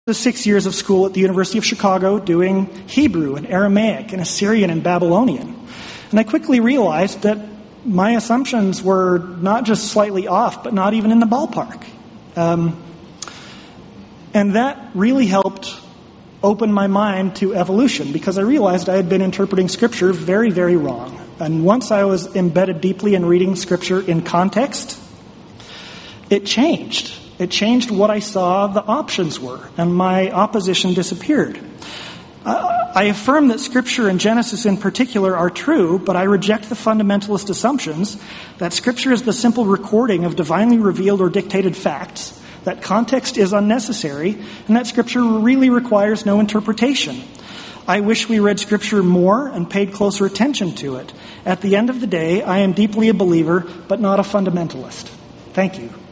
the 6 years of school at the University of Chicago doing Hebrew and Aramaic and Assyrian and Babylonian. And I quickly realized that my assumptions were not just slightly off, but not even in the ballpark. And that really helped open my mind to evolution, because I realized I had been interpreting Scripture very, very wrong. And once I was embedded deeply in reading Scripture in context, it changed. It changed what I saw the options were, and my opposition disappeared. I affirm that Scripture and Genesis in particular are true, but I reject the fundamentalist assumptions that Scripture is the simple recording of divinely revealed or dictated facts, that context is unnecessary, and that Scripture really requires no interpretation. I wish we read Scripture more and paid closer attention to it. At the end of the day, I am deeply a believer, but not a fundamentalist. Thank you.